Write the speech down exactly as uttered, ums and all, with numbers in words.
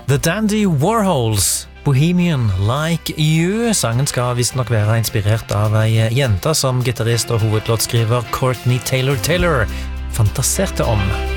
The Dandy Warhols, Bohemian Like You. Sangen skal visst nok være inspirert av ei jente som gitarist og hovedlåtskriver Courtney Taylor Taylor fantaserte om.